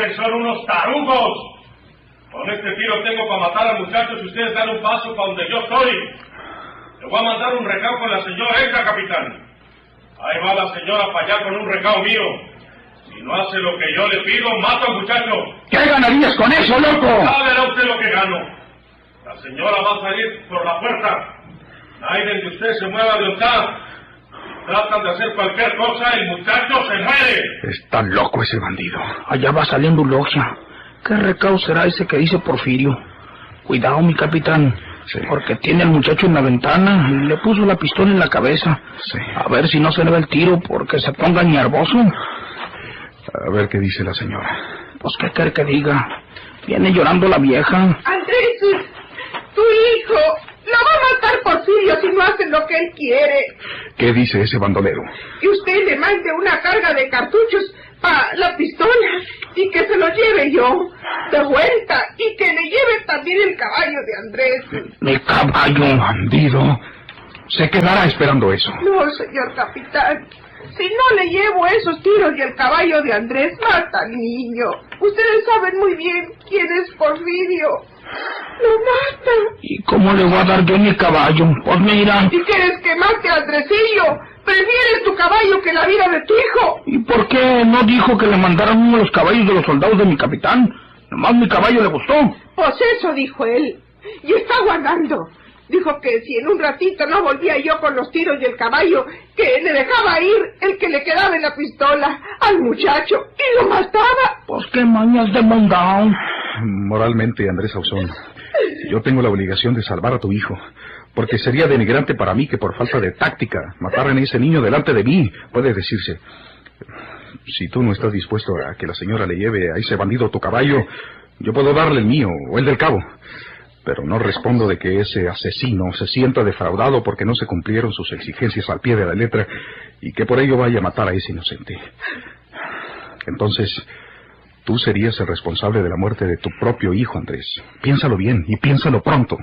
Ustedes son unos tarugos. Con este tiro tengo para matar al muchacho si ustedes dan un paso para donde yo estoy. Le voy a mandar un recado con la señora esa, capitán. Ahí va la señora para allá con un recado mío. Si no hace lo que yo le pido, mato al muchacho. ¿Qué ganarías con eso, loco? Ya verá usted lo que gano. La señora va a salir por la puerta. Nadie de usted se mueva de acá. Si tratan de hacer cualquier cosa, el muchacho se muere. Está loco ese bandido. Allá va saliendo Logia. ¿Qué recado será ese que dice Porfirio? Cuidado, mi capitán. Sí. Porque tiene al muchacho en la ventana y le puso la pistola en la cabeza. Sí. A ver si no se le va el tiro porque se ponga nervioso. A ver qué dice la señora. Pues qué quiere que diga. Viene llorando la vieja. Andrés, tu hijo lo va a matar Porfirio si no hace lo que él quiere. ¿Qué dice ese bandolero? Que usted le mande una carga de cartuchos para la pistola y que se lo lleve yo de vuelta y que le lleve también el caballo de Andrés. ¿Mi caballo? Bandido. Se quedará esperando eso. No, señor capitán. Si no le llevo esos tiros y el caballo de Andrés, mata al niño. Ustedes saben muy bien quién es Porfirio. ¡Lo mata! ¿Y cómo le voy a dar yo mi caballo? Pues mira... ¿Y quieres que mate a Andresillo? ¿Prefieres tu caballo que la vida de tu hijo? ¿Y por qué no dijo que le mandaran uno de los caballos de los soldados de mi capitán? Nomás mi caballo le gustó. Pues eso dijo él. Y está aguardando. Dijo que si en un ratito no volvía yo con los tiros y el caballo, que le dejaba ir el que le quedaba en la pistola al muchacho y lo mataba. Pues qué mañas de mondao. Moralmente, Andrés Ausón, yo tengo la obligación de salvar a tu hijo, porque sería denigrante para mí que por falta de táctica mataran a ese niño delante de mí, puede decirse. Si tú no estás dispuesto a que la señora le lleve a ese bandido tu caballo, yo puedo darle el mío o el del cabo. Pero no respondo de que ese asesino se sienta defraudado porque no se cumplieron sus exigencias al pie de la letra y que por ello vaya a matar a ese inocente. Entonces, tú serías el responsable de la muerte de tu propio hijo, Andrés. Piénsalo bien y piénsalo pronto.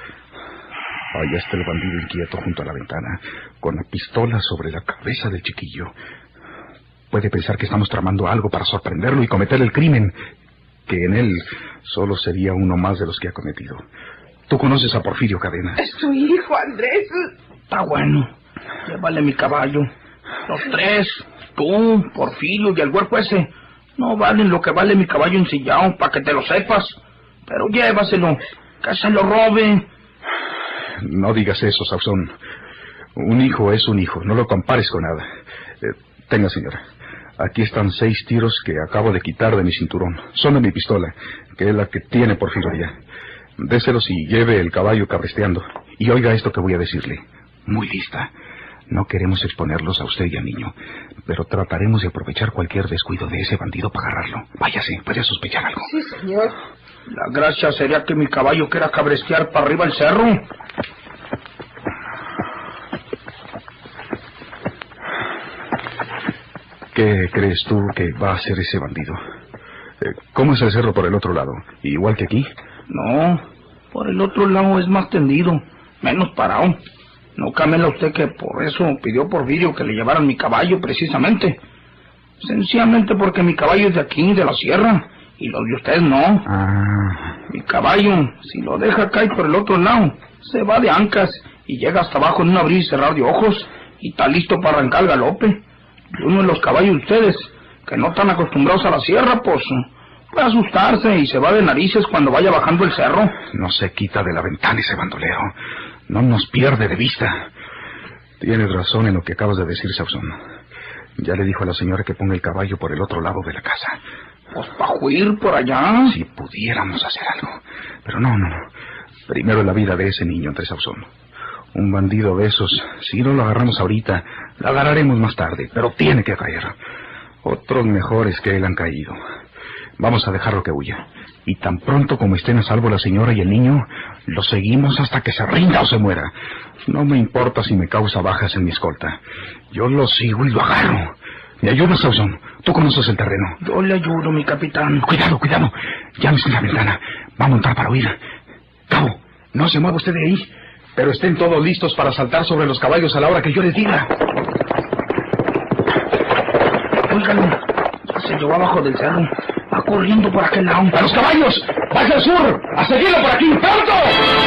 Allá está el bandido inquieto junto a la ventana, con la pistola sobre la cabeza del chiquillo. Puede pensar que estamos tramando algo para sorprenderlo y cometer el crimen, que en él solo sería uno más de los que ha cometido. Tú conoces a Porfirio Cadena. Es tu hijo, Andrés. Está bueno. Llévale mi caballo. Los tres, tú, Porfirio y el huerco ese, no valen lo que vale mi caballo ensillado, para que te lo sepas. Pero llévaselo, que se lo robe. No digas eso, Sauzón. Un hijo es un hijo, no lo compares con nada. Tenga, señora. Aquí están 6 tiros que acabo de quitar de mi cinturón. Son de mi pistola, que es la que tiene Porfirio allá. Déselos y lleve el caballo cabresteando. Y oiga esto que voy a decirle. Muy lista. No queremos exponerlos a usted y al niño, pero trataremos de aprovechar cualquier descuido de ese bandido para agarrarlo. Váyase, puede sospechar algo. Sí, señor. La gracia sería que mi caballo quiera cabrestear para arriba el cerro. ¿Qué crees tú que va a hacer ese bandido? ¿Cómo es el cerro por el otro lado? ¿Igual que aquí? No, por el otro lado es más tendido, menos parado. No cámela usted que por eso pidió Porfirio que le llevaran mi caballo precisamente. Sencillamente porque mi caballo es de aquí, de la sierra, y los de ustedes no. Mi caballo, si lo deja caer por el otro lado, se va de ancas y llega hasta abajo en un abrir y cerrar de ojos y está listo para arrancar el galope. Y uno de los caballos de ustedes, que no están acostumbrados a la sierra, pues puede asustarse y se va de narices cuando vaya bajando el cerro. No se quita de la ventana ese bandolero. No nos pierde de vista. Tienes razón en lo que acabas de decir, Sauzón. Ya le dijo a la señora que ponga el caballo por el otro lado de la casa. Pues para huir por allá. Si pudiéramos hacer algo. Pero no. Primero la vida de ese niño, Andrés Sauzón. Un bandido de esos, si no lo agarramos ahorita, lo agarraremos más tarde, pero tiene que caer. Otros mejores que él han caído. Vamos a dejarlo que huya. Y tan pronto como estén a salvo la señora y el niño, lo seguimos hasta que se rinda o se muera. No me importa si me causa bajas en mi escolta. Yo lo sigo y lo agarro. ¿Me ayudas, Sauzón? Tú conoces el terreno. Yo le ayudo, mi capitán. Cuidado. Llámese en la ventana. Va a montar para huir. Cabo, no se mueva usted de ahí. Pero estén todos listos para saltar sobre los caballos a la hora que yo les diga. Óigalo, se llevó abajo del cerro. Va corriendo por aquel lado. ¡A los caballos! ¡Baja al sur! ¡A seguirlo por aquí! ¡Espérate!